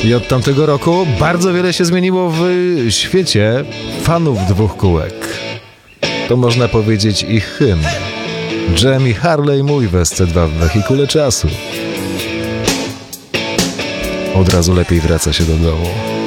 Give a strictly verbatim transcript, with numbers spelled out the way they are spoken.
I od tamtego roku bardzo wiele się zmieniło w świecie fanów dwóch kółek. To można powiedzieć ich hymn. Jamie Harley mój w S C dwa w wehikule czasu. Od razu lepiej wraca się do domu.